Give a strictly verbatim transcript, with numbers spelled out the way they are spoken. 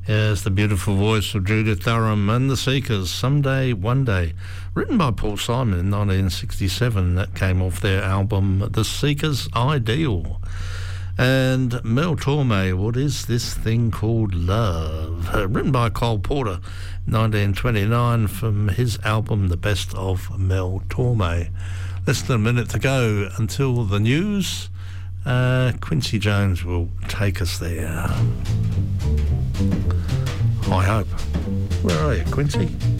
Yes, the beautiful voice of Judith Durham and the Seekers, Someday, One Day, written by Paul Simon in nineteen sixty-seven. That came off their album The Seekers' Ideal. And Mel Torme, What Is This Thing Called Love, uh, written by Cole Porter, nineteen twenty-nine, from his album The Best of Mel Torme. Less than a minute to go until the news. Uh, Quincy Jones will take us there. I hope. Where are you, Quincy?